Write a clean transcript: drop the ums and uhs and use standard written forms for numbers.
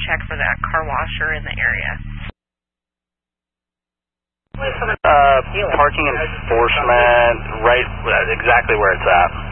check for that car washer in the area. Parking enforcement, right exactly where it's at.